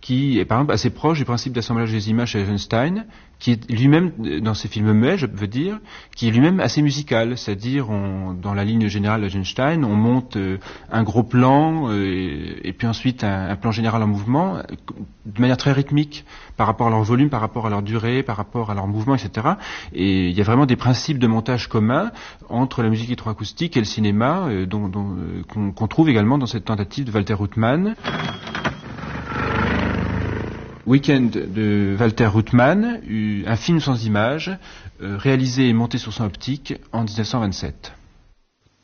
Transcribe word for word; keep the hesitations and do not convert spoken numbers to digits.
qui est par exemple assez proche du principe d'assemblage des images chez Eisenstein, qui est lui-même, dans ses films muets, je veux dire, qui est lui-même assez musical, c'est-à-dire on, dans la ligne générale d'Eisenstein, on monte euh, un gros plan euh, et, et puis ensuite un, un plan général en mouvement euh, de manière très rythmique par rapport à leur volume, par rapport à leur durée, par rapport à leur mouvement, et cetera. Et il y a vraiment des principes de montage communs entre la musique électroacoustique et le cinéma euh, dont, dont, euh, qu'on, qu'on trouve également dans cette tentative de Walter Ruttmann. Weekend de Walter Ruttmann, un film sans images, euh, réalisé et monté sur son optique en dix-neuf cent vingt-sept.